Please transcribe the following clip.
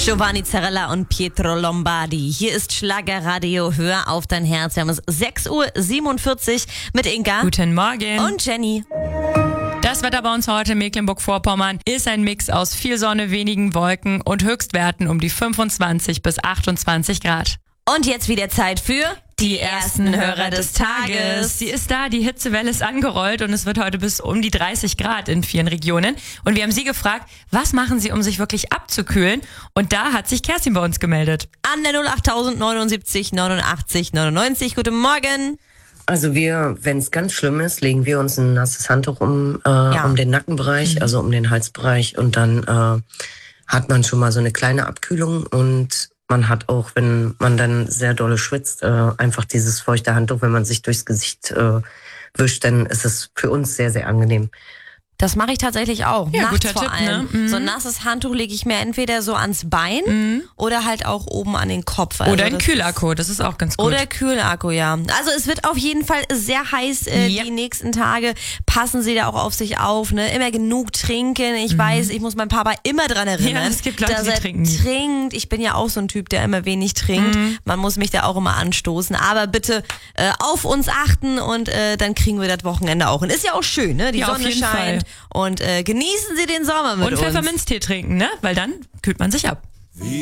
Giovanni Zarella und Pietro Lombardi. Hier ist Schlagerradio, hör auf dein Herz. Wir haben es 6:47 Uhr mit Inga. Guten Morgen. Und Jenny. Das Wetter bei uns heute in Mecklenburg-Vorpommern ist ein Mix aus viel Sonne, wenigen Wolken und Höchstwerten um die 25 bis 28 Grad. Und jetzt wieder Zeit für Die ersten Hörer des Tages. Sie ist da, die Hitzewelle ist angerollt und es wird heute bis um die 30 Grad in vielen Regionen. Und wir haben Sie gefragt, was machen Sie, um sich wirklich abzukühlen? Und da hat sich Kerstin bei uns gemeldet. An der 08000 79 89 99. Guten Morgen. Also wenn es ganz schlimm ist, legen wir uns ein nasses Handtuch um den Nackenbereich, also um den Halsbereich, und dann hat man schon mal so eine kleine Abkühlung, und man hat auch, wenn man dann sehr dolle schwitzt, einfach dieses feuchte Handtuch, wenn man sich durchs Gesicht wischt, dann ist es für uns sehr, sehr angenehm. Das mache ich tatsächlich auch. Ja, nachts guter vor Tipp, allem. ne? So ein nasses Handtuch lege ich mir entweder so ans Bein oder halt auch oben an den Kopf. Also Oder ein Kühlakku, das ist auch ganz gut. Oder Kühlakku, ja. Also es wird auf jeden Fall sehr heiß die nächsten Tage. Passen Sie da auch auf sich auf, ne? Immer genug trinken. Ich weiß, ich muss meinen Papa immer dran erinnern, Ja, es gibt Leute, dass die er trinken nie. trinkt. Ich bin ja auch so ein Typ, der immer wenig trinkt. Man muss mich da auch immer anstoßen. Aber bitte auf uns achten, und dann kriegen wir das Wochenende auch hin. Ist ja auch schön, ne? Die Ja, auf Sonne jeden scheint. Und genießen Sie den Sommer mit Und uns. Pfefferminztee trinken, ne? Weil dann kühlt man sich ab.